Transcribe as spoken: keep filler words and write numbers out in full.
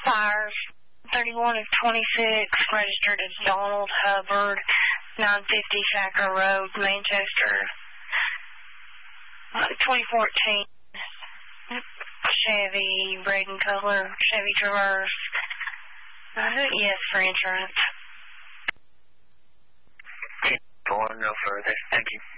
Fires, thirty-one of twenty-six, registered as Donald Hubbard, nine fifty Sacker Road, Manchester. Uh, twenty fourteen Chevy, red in color, Chevy Traverse. Uh, yes, for insurance. Going no further. Thank you.